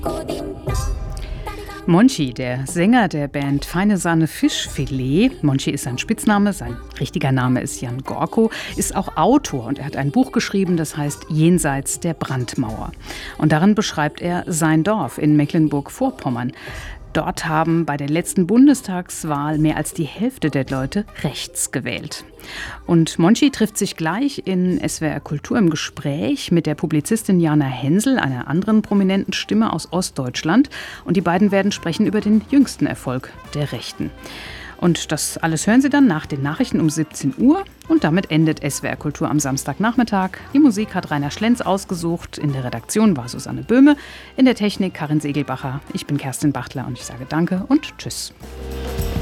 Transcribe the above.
Monchi, der Sänger der Band Feine Sahne Fischfilet, Monchi ist sein Spitzname, sein richtiger Name ist Jan Gorko, ist auch Autor und er hat ein Buch geschrieben, das heißt Jenseits der Brandmauer. Und darin beschreibt er sein Dorf in Mecklenburg-Vorpommern. Dort haben bei der letzten Bundestagswahl mehr als die Hälfte der Leute rechts gewählt. Und Monchi trifft sich gleich in SWR Kultur im Gespräch mit der Publizistin Jana Hensel, einer anderen prominenten Stimme aus Ostdeutschland. Und die beiden werden sprechen über den jüngsten Erfolg der Rechten. Und das alles hören Sie dann nach den Nachrichten um 17 Uhr. Und damit endet SWR Kultur am Samstagnachmittag. Die Musik hat Rainer Schlenz ausgesucht. In der Redaktion war Susanne Böhme. In der Technik Karin Segelbacher. Ich bin Kerstin Bachtler und ich sage Danke und Tschüss.